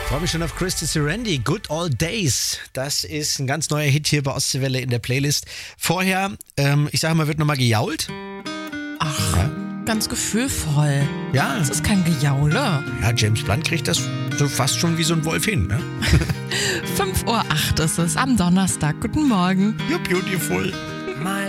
Freue mich schon auf Christy Serendi, Good Old Days. Das ist ein ganz neuer Hit hier bei Ostseewelle in der Playlist. Vorher, ich sage mal, wird nochmal gejault. Ach, Ja. ganz gefühlvoll. Ja. Das ist kein Gejaule. Ja, James Blunt kriegt das so fast schon wie so ein Wolf hin, ne? 5:08 Uhr ist es am Donnerstag. Guten Morgen. You're beautiful.